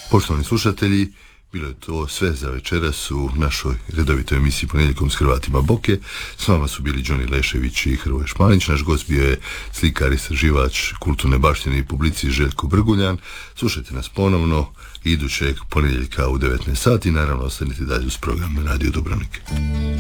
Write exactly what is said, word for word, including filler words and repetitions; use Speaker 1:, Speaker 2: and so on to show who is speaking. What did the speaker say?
Speaker 1: Poštovani slušatelji, bilo je to sve za večeras u našoj redovitoj emisiji Ponedjeljkom s Hrvatima Boke. S vama su bili Đoni Lešević i Hrvoje Šmanić. Naš gost bio je slikar, istraživač kulturne baštine i publicist Željko Brguljan. Slušajte nas ponovno idućeg ponedjeljka u devetnaest sati. Naravno, ostanite dalje uz program Radio Dubrovnik.